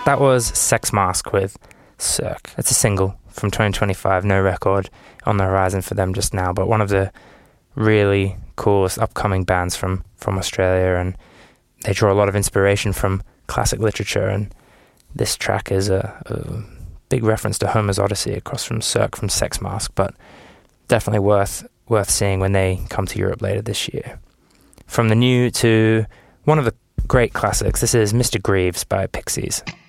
That was Sex Mask with Cirque. It's a single from 2025, no record on the horizon for them just now, but one of the really coolest upcoming bands from Australia, and they draw a lot of inspiration from classic literature, and this track is a big reference to Homer's Odyssey across from Cirque from Sex Mask, but definitely worth seeing when they come to Europe later this year. From the new to one of the great classics, this is Mr. Greaves by Pixies.